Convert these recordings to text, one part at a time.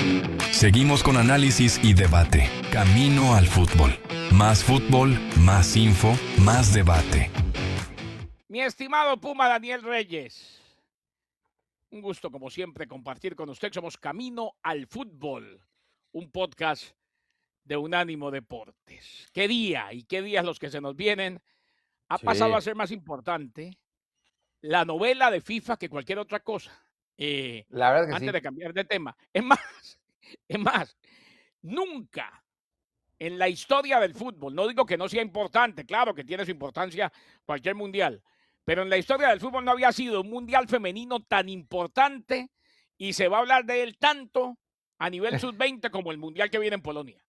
Seguimos con análisis y debate. Camino al fútbol. Más fútbol, más info, más debate. Mi estimado Puma Daniel Reyes, un gusto como siempre compartir con usted. Somos Camino al Fútbol, un podcast de Unánimo Deportes. ¿Qué día y qué días los que se nos vienen? Ha pasado a Sí, ser más importante la novela de FIFA que cualquier otra cosa. la verdad que Antes sí. de cambiar de tema. Es más, nunca en la historia del fútbol, no digo que no sea importante, claro que tiene su importancia cualquier mundial, pero en la historia del fútbol no había sido un mundial femenino tan importante y se va a hablar de él tanto a nivel sub-20 como el mundial que viene en Polonia.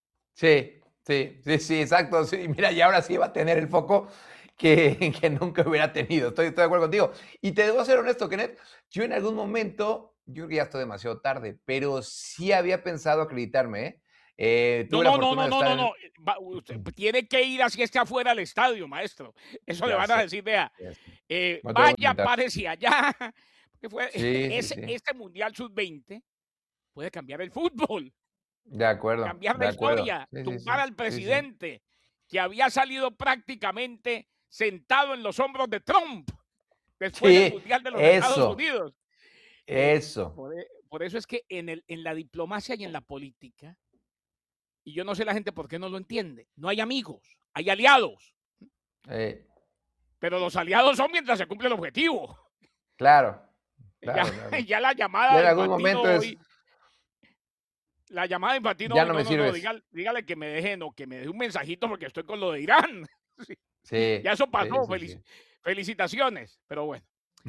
Sí, exacto. Sí, mira, y ahora sí va a tener el foco que nunca hubiera tenido. Estoy de acuerdo contigo. Y te debo ser honesto, Kenneth, yo en algún momento, yo creo que ya estoy demasiado tarde, pero sí había pensado acreditarme, ¿eh? No, Tuve la no, no, fortuna no, de no, estar no, en... no. Usted tiene que ir así esté afuera del estadio, maestro. Eso le Ya van a sé, decir, vea, ya sé. No te voy a vaya, comentar. párese allá. Porque Sí. este mundial sub-20 puede cambiar el fútbol. Cambiar De la acuerdo. historia, tumbar al presidente que había salido prácticamente sentado en los hombros de Trump después del Sí, Mundial de los Estados eso, Unidos. eso. Por eso es que en la diplomacia y en la política, y yo no sé la gente por qué no lo entiende, no hay amigos, hay aliados, Eh, pero los aliados son mientras se cumple el objetivo. claro, Ya, claro. ya la llamada Ya de en algún Infantino momento es, hoy, la llamada de Infantino ya hoy, no me no, sirves. dígale que me deje, no, que me deje un mensajito porque estoy con lo de Irán. Sí, Ya eso pasó, sí. felicitaciones, pero bueno.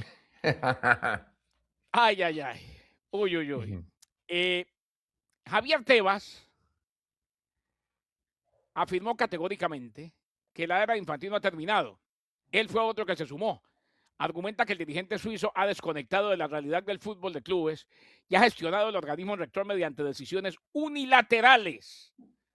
Ay, ay, ay. Uy, uy, uy. Ujú. Eh, Javier Tebas afirmó categóricamente que la era de Infantino ha terminado. Él fue otro que se sumó. Argumenta que el dirigente suizo ha desconectado de la realidad del fútbol de clubes y ha gestionado el organismo rector mediante decisiones unilaterales.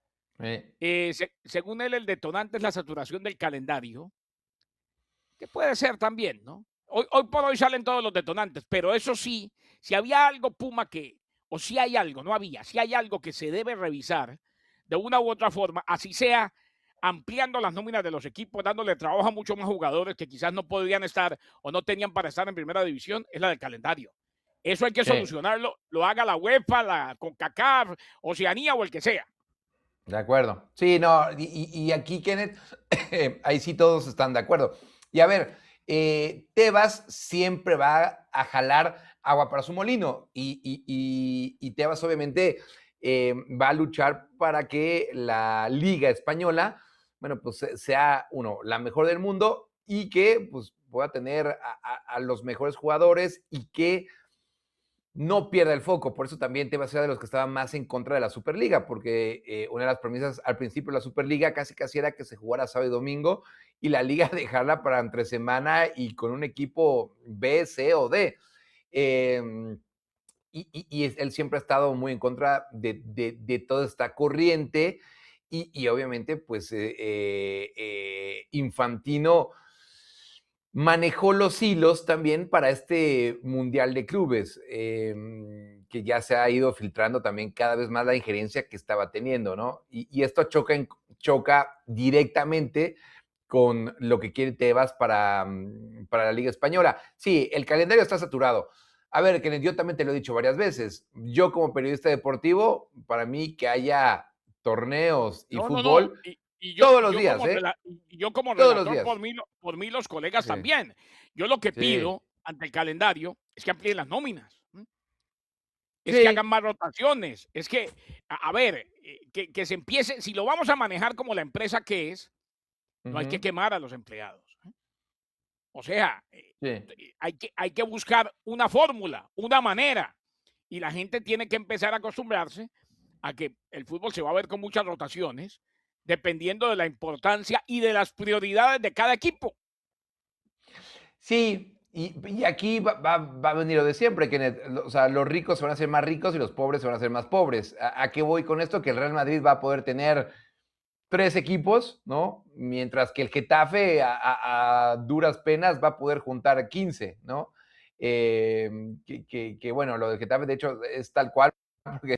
Según él, el detonante es la saturación del calendario, que puede ser también, ¿no? Hoy por hoy salen todos los detonantes, pero eso sí, si había algo, Puma, o si hay algo, no había, si hay algo que se debe revisar de una u otra forma, así sea ampliando las nóminas de los equipos, dándole trabajo a muchos más jugadores que quizás no podían estar o no tenían para estar en primera división, es la del calendario. Eso hay que Sí, solucionarlo, lo haga la UEFA, la CONCACAF, Oceanía o el que sea. de acuerdo. Sí, no, y aquí, Kenneth, ahí sí todos están de acuerdo. Y a ver, Tebas siempre va a jalar agua para su molino y Tebas obviamente va a luchar para que la Liga Española, bueno, pues sea, uno, la mejor del mundo y que pues pueda tener a los mejores jugadores y que no pierda el foco. Por eso también te va a ser de los que estaban más en contra de la Superliga, porque una de las premisas al principio de la Superliga casi era que se jugara sábado y domingo y la liga dejarla para entre semana y con un equipo B, C o D. Eh, él siempre ha estado muy en contra de toda esta corriente y obviamente pues Infantino manejó los hilos también para este Mundial de Clubes, que ya se ha ido filtrando también cada vez más la injerencia que estaba teniendo, ¿no? Y esto choca directamente con lo que quiere Tebas para la Liga Española. Sí, el calendario está saturado. A ver, Kenneth, yo también te lo he dicho varias veces. Yo como periodista deportivo, para mí que haya torneos y No, no, no. fútbol todos los días, ¿eh? Y yo como Todos los relator días. por mí los colegas Sí, también. Yo lo que sí. pido ante el calendario es que amplíen las nóminas, es que hagan Sí. más rotaciones, es que, a ver, que se empiece, si lo vamos a manejar como la empresa que es, no hay que Ujú. quemar a los empleados. O sea, Sí. hay que buscar una fórmula, una manera, y la gente tiene que empezar a acostumbrarse a que el fútbol se va a ver con muchas rotaciones, dependiendo de la importancia y de las prioridades de cada equipo. Sí, y aquí va a venir lo de siempre, que o sea, los ricos se van a hacer más ricos y los pobres se van a hacer más pobres. ¿A qué voy con esto? Que el Real Madrid va a poder tener 3 equipos, ¿no? Mientras que el Getafe a duras penas va a poder juntar 15, ¿no? Bueno, lo del Getafe de hecho es tal cual, porque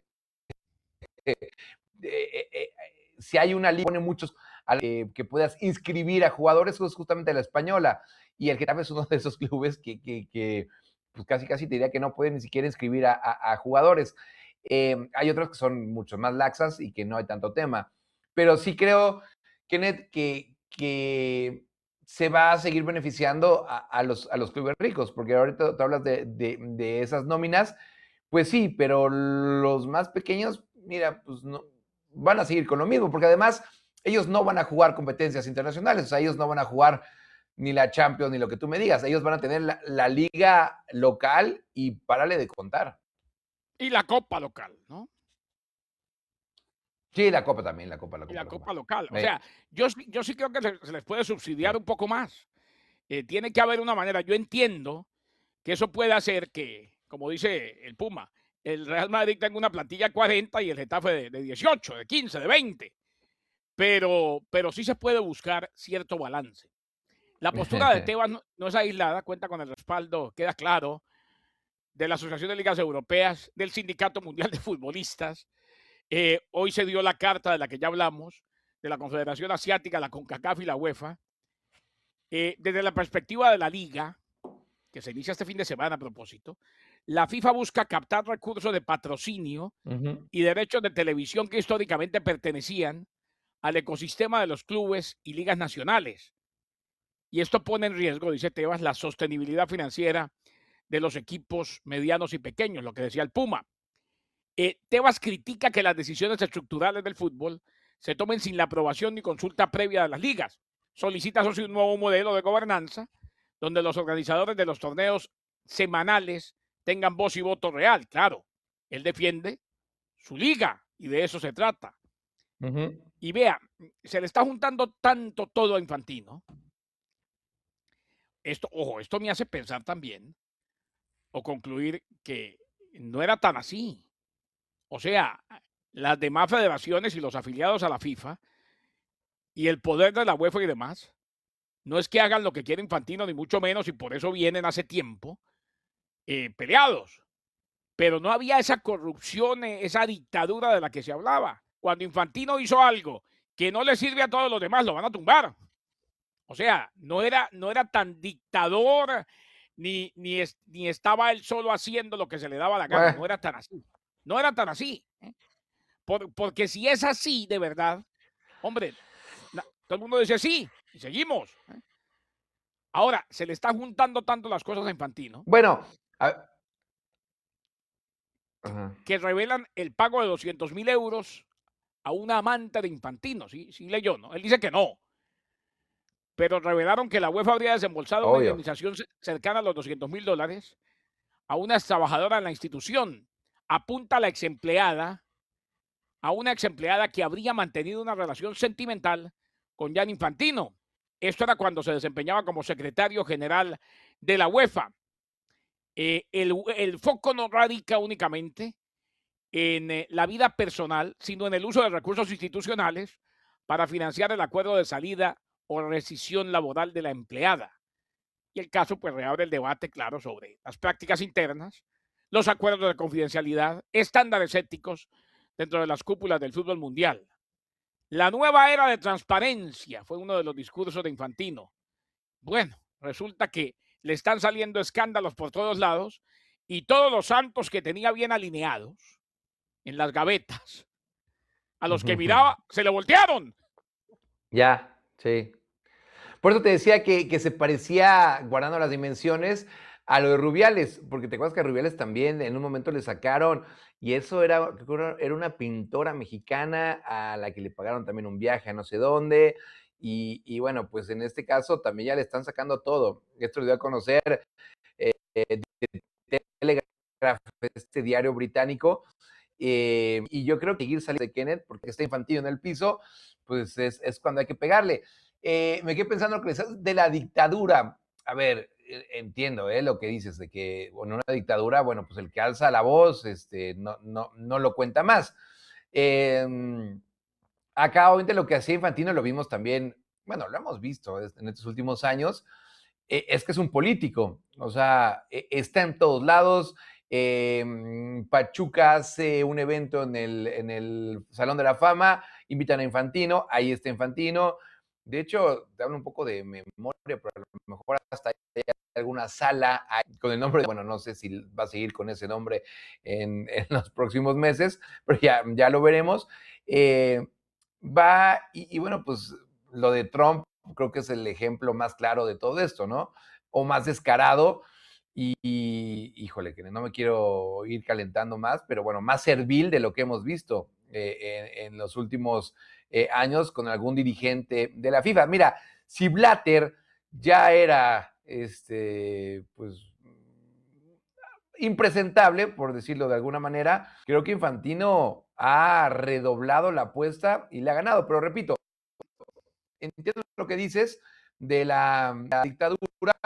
eh, eh, si hay una liga, pone muchos que puedas inscribir a jugadores, es justamente la española. Y el Getafe es uno de esos clubes que pues casi te diría que no pueden ni siquiera inscribir a jugadores. Hay otros que son mucho más laxas y que no hay tanto tema. Pero sí creo, Kenneth, que se va a seguir beneficiando a los clubes ricos, porque ahorita tú hablas de esas nóminas, pues sí, pero los más pequeños, mira, pues no, van a seguir con lo mismo, porque además ellos no van a jugar competencias internacionales, o sea, ellos no van a jugar ni la Champions ni lo que tú me digas, ellos van a tener la liga local y párale de contar. Y la Copa local, ¿no? Sí, la Copa también, la Copa. Y la Copa local. O sea, yo sí creo que se les puede subsidiar un poco más. Tiene que haber una manera. Yo entiendo que eso puede hacer que, como dice el Puma, el Real Madrid tenga una plantilla 40 y el Getafe de 18, de 15, de 20. Pero sí se puede buscar cierto balance. La postura de Tebas no es aislada, cuenta con el respaldo, queda claro, de la Asociación de Ligas Europeas, del Sindicato Mundial de Futbolistas. Hoy se dio la carta de la que ya hablamos, de la Confederación Asiática, la CONCACAF y la UEFA. Desde la perspectiva de la Liga, que se inicia este fin de semana a propósito, la FIFA busca captar recursos de patrocinio y derechos de televisión que históricamente pertenecían al ecosistema de los clubes y ligas nacionales. Y esto pone en riesgo, dice Tebas, la sostenibilidad financiera de los equipos medianos y pequeños, lo que decía el Puma. Tebas critica que las decisiones estructurales del fútbol se tomen sin la aprobación ni consulta previa de las ligas. Solicita un nuevo modelo de gobernanza donde los organizadores de los torneos semanales tengan voz y voto real. Claro, él defiende su liga y de eso se trata. Y vea, se le está juntando tanto todo a Infantino. Esto me hace pensar también o concluir que no era tan así. O sea, las demás federaciones y los afiliados a la FIFA y el poder de la UEFA y demás, no es que hagan lo que quiere Infantino, ni mucho menos, y por eso vienen hace tiempo peleados. Pero no había esa corrupción, esa dictadura de la que se hablaba. Cuando Infantino hizo algo que no le sirve a todos los demás, lo van a tumbar. O sea, no era tan dictador, ni estaba él solo haciendo lo que se le daba la gana. No era tan así. No era tan así. Porque si es así, de verdad, hombre, todo el mundo dice sí, y seguimos. Ahora, se le están juntando tanto las cosas a Infantino. Bueno, que revelan el pago de 200.000 euros a una amante de Infantino. Sí leyó, ¿no? Él dice que no. Pero revelaron que la UEFA habría desembolsado una indemnización cercana a los $200.000 a una trabajadora en la institución. Apunta a una ex empleada que habría mantenido una relación sentimental con Gianni Infantino. Esto era cuando se desempeñaba como secretario general de la UEFA. El foco no radica únicamente en la vida personal, sino en el uso de recursos institucionales para financiar el acuerdo de salida o rescisión laboral de la empleada. Y el caso pues reabre el debate, claro, sobre las prácticas internas, los acuerdos de confidencialidad, estándares éticos dentro de las cúpulas del fútbol mundial. La nueva era de transparencia fue uno de los discursos de Infantino. Bueno, resulta que le están saliendo escándalos por todos lados y todos los santos que tenía bien alineados en las gavetas, a los que miraba, se le voltearon. Ya, sí. Por eso te decía que se parecía, guardando las dimensiones, a lo de Rubiales, porque te acuerdas que a Rubiales también en un momento le sacaron, y eso era una pintora mexicana a la que le pagaron también un viaje a no sé dónde, y bueno, pues en este caso también ya le están sacando todo. Esto lo dio a conocer Telegraph, este diario británico, y yo creo que seguir saliendo de Kenneth, porque está Infantino en el piso, pues es cuando hay que pegarle. Me quedé pensando que de la dictadura. A ver, entiendo lo que dices, de que en una dictadura, bueno, pues el que alza la voz no lo cuenta más. Acá, obviamente, lo que hacía Infantino lo vimos también, bueno, lo hemos visto en estos últimos años, es que es un político, o sea, está en todos lados, Pachuca hace un evento en el Salón de la Fama, invitan a Infantino, ahí está Infantino. De hecho, te hablo un poco de memoria, pero a lo mejor hasta hay alguna sala con el nombre, bueno, no sé si va a seguir con ese nombre en los próximos meses, pero ya lo veremos. Va, y bueno, pues lo de Trump creo que es el ejemplo más claro de todo esto, ¿no? O más descarado, y híjole, que no me quiero ir calentando más, pero bueno, más servil de lo que hemos visto en los últimos años con algún dirigente de la FIFA. Mira, si Blatter ya era, pues, impresentable, por decirlo de alguna manera, creo que Infantino ha redoblado la apuesta y le ha ganado. Pero repito, entiendo lo que dices de la dictadura,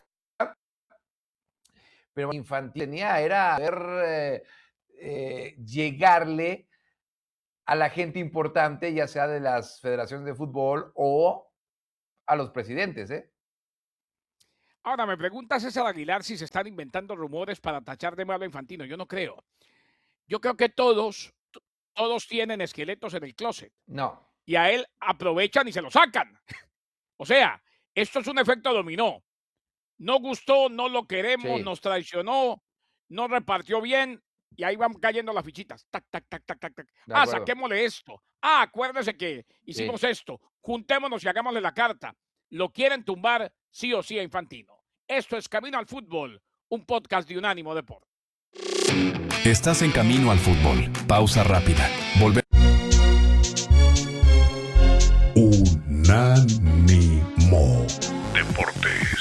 pero Infantino era ver llegarle a la gente importante, ya sea de las federaciones de fútbol o a los presidentes, ¿eh? Ahora, me pregunta César Aguilar si se están inventando rumores para tachar de malo a Infantino. Yo no creo. Yo creo que todos tienen esqueletos en el closet. No. Y a él aprovechan y se lo sacan. O sea, esto es un efecto dominó. No gustó, no lo queremos, Sí. nos traicionó, no repartió bien, y ahí van cayendo las fichitas. Tac, tac, tac, tac, tac, tac. Saquémosle esto. Acuérdese que hicimos esto. Juntémonos y hagámosle la carta. Lo quieren tumbar sí o sí a Infantino. Esto es Camino al Fútbol, un podcast de Unánimo Deportes. Estás en Camino al Fútbol. Pausa rápida. Volver. Unánimo Deportes.